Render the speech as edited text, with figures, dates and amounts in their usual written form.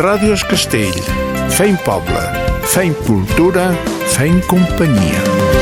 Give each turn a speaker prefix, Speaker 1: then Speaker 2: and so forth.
Speaker 1: Ràdio Es Castell. Fem poble, fem cultura, fem companyia.